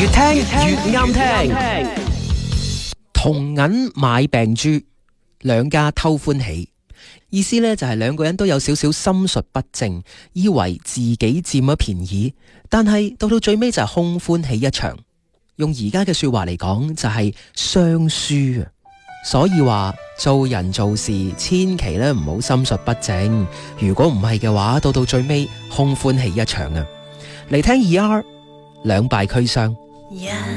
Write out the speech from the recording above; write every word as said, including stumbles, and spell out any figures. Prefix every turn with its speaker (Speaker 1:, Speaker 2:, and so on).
Speaker 1: 越聽越啱聽。銅銀買病豬，兩家偷歡喜。意思呢就係兩個人都有少少心術不正，以為自己佔咗便宜，但係到到最尾就係空歡喜一場。用而家嘅說話嚟講就係雙輸啊！所以話做人做事千祈咧唔好心術不正，如果唔係嘅話，到到最尾空歡喜一場啊！嚟聽 E R 兩敗俱傷。Yeah.